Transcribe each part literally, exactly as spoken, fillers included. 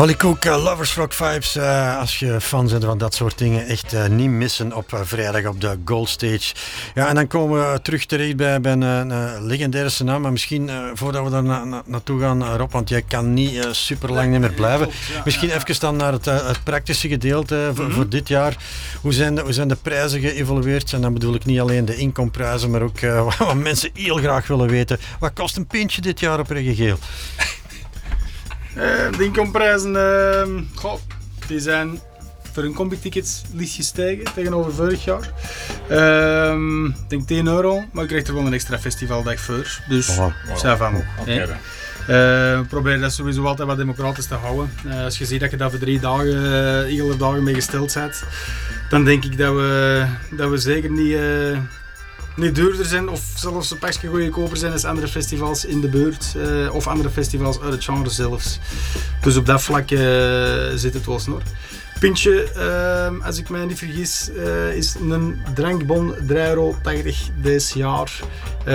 Hollycook, uh, Lovers Rock Vibes. Uh, als je fan bent van dat soort dingen, echt uh, niet missen op uh, vrijdag op de Gold Stage. Ja, en dan komen we terug terecht bij, bij een, een legendaire naam. Maar misschien, uh, voordat we daar na, na, naartoe gaan, uh, Rob, want jij kan niet uh, super lang niet meer blijven. Misschien even dan naar het, uh, het praktische gedeelte uh, voor, mm-hmm. voor dit jaar. Hoe zijn, de, hoe zijn de prijzen geëvolueerd? En dan bedoel ik niet alleen de inkomprijzen, maar ook uh, wat, wat mensen heel graag willen weten. Wat kost een pintje dit jaar op Reggegeel? Uh, de inkomprijzen, uh, goh, die zijn voor hun combi-tickets licht gestegen tegenover vorig jaar. Uh, ik denk tien euro, maar ik krijg er wel een extra festivaldag voor. Dus, oh, wow. ça va. Okay, ja. Uh, we proberen dat sowieso altijd wat democratisch te houden. Uh, als je ziet dat je daar voor drie dagen, uh, enkele dagen mee gesteld bent, dan denk ik dat we, dat we zeker niet... Uh, niet duurder zijn of zelfs een pakje goedkoper zijn als andere festivals in de buurt uh, of andere festivals uit het genre zelfs. Dus op dat vlak uh, zit het wel snor. Pintje, uh, als ik mij niet vergis, uh, is een drankbon drie euro tachtig dit jaar. Uh,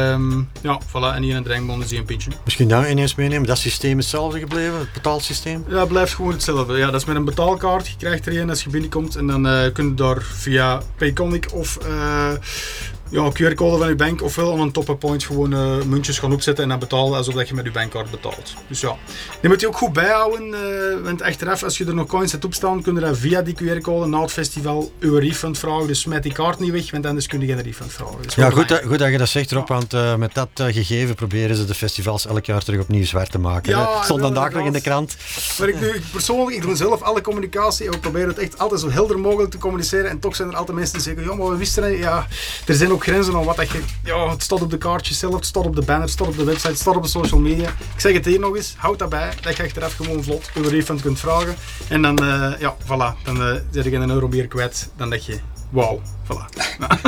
ja, voilà, en hier een drankbon is hier een pintje. Misschien daar ineens meenemen, dat systeem is hetzelfde gebleven, het betaalsysteem? Ja, het blijft gewoon hetzelfde. Ja, dat is met een betaalkaart, je krijgt er een als je binnenkomt en dan uh, kun je daar via Payconic of uh, ja, Q R-code van je bank ofwel aan een top-up point gewoon uh, muntjes gaan opzetten en dan betalen alsof dat je met je bankkaart betaalt. Dus ja, die moet je ook goed bijhouden, uh, want achteraf als je er nog coins hebt opstaan, kun je dan via die Q R-code na het festival uw refund vragen. Dus smijt die kaart niet weg, want anders kun je geen refund vragen. Dus ja, goed dat, goed dat je dat zegt, Rob, want uh, met dat uh, gegeven proberen ze de festivals elk jaar terug opnieuw zwart te maken. Ja, stond vandaag nog in de krant. Maar ik, nu, ik persoonlijk, ik doe zelf alle communicatie en we proberen het echt altijd zo helder mogelijk te communiceren en toch zijn er altijd mensen die zeggen, ja, maar we wisten het, ja, er zijn ook grenzen aan wat dat je, ja, het staat op de kaartjes zelf, het staat op de banner, het staat op de website, het staat op de social media. Ik zeg het hier nog eens, houd dat bij, dat je achteraf gewoon vlot uw refund kunt vragen en dan, uh, ja, voilà, dan uh, zet je een euro meer kwijt, dan dat je, wauw, voilà.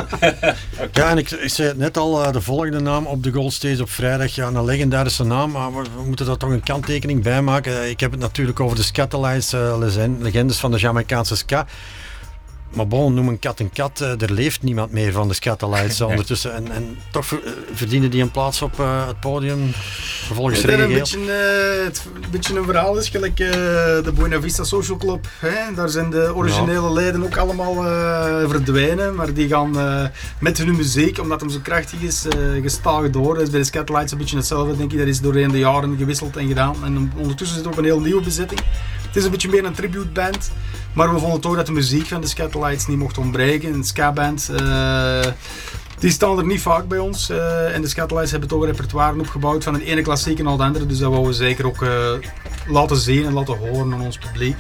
Okay. Ja, en ik, ik zei het net al, uh, de volgende naam op de Gold Stage op vrijdag, ja, een legendarische naam, maar we, we moeten daar toch een kanttekening bij maken. Uh, ik heb het natuurlijk over de Skatalites, uh, legendes van de Jamaicaanse ska. Maar bon, noem een kat een kat, uh, er leeft niemand meer van de Skatalites ondertussen. En, en toch ver, uh, verdienen die een plaats op uh, het podium volgens Reggegeel. Een beetje, uh, het een beetje een verhaal is, gelijk uh, de Buena Vista Social Club. Hè? Daar zijn de originele ja. leden ook allemaal uh, verdwijnen, maar die gaan uh, met hun muziek, omdat hem zo krachtig is, uh, gestaag door. Dat is bij de Skatalites een beetje hetzelfde, denk ik. Dat is doorheen de jaren gewisseld en gedaan. En ondertussen zit er ook een heel nieuwe bezetting. Het is een beetje meer een tributeband, maar we vonden toch dat de muziek van de Skatalites niet mocht ontbreken. Een ska-band, uh, die staan er niet vaak bij ons. Uh, en de Skatalites hebben toch een repertoire opgebouwd van de ene klassiek en al de andere. Dus dat willen we zeker ook uh, laten zien en laten horen aan ons publiek.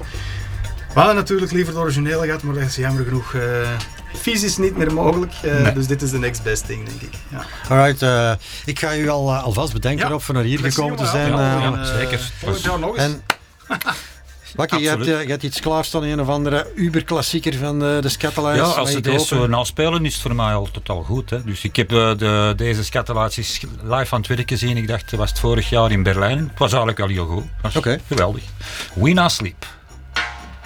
We hadden natuurlijk liever de originele gehad, maar dat is jammer genoeg. Uh, fysisch niet meer mogelijk, uh, nee. Dus dit is de next best thing, denk ik. Ja. Alright, uh, ik ga u al, uh, alvast bedanken, ja. Rob, voor naar hier Merci gekomen te zijn. Ja, uh, ja, zeker. Volgend jaar nog eens. En, Bakkie, je hebt, je hebt iets klaarstaan, een of andere uberklassieker van de, de Skatalites. Ja, als ze deze zo naspelen is het voor mij al totaal goed. Hè. Dus ik heb de, de, deze Skatalites live aan het werk gezien. Ik dacht, was het vorig jaar in Berlijn. Het was eigenlijk wel heel goed. Oké. Okay. Geweldig. We Not Sleep.